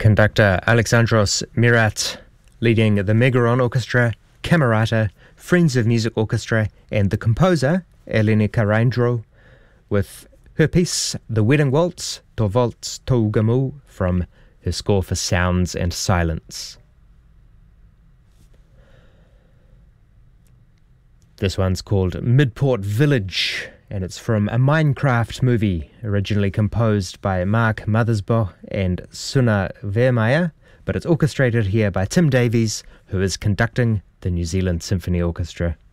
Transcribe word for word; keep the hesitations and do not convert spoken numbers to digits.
Conductor Alexandros Mirat, leading the Megaron Orchestra, Camerata, Friends of Music Orchestra, and the composer, Eleni Karaindro, with her piece, The Wedding Waltz, To Waltz To Gamu, from her score for Sounds and Silence. This one's called Midport Village, and it's from a Minecraft movie originally composed by Mark Mothersbaugh and Suna Vermeer, but it's orchestrated here by Tim Davies, who is conducting the New Zealand Symphony Orchestra.